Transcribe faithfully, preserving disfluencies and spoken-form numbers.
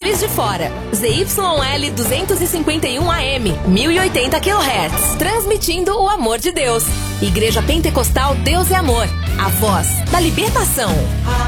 Juiz de Fora. Z Y L duzentos e cinquenta e um A M, mil e oitenta quilohertz. Transmitindo o amor de Deus. Igreja Pentecostal Deus é Amor. A voz da libertação.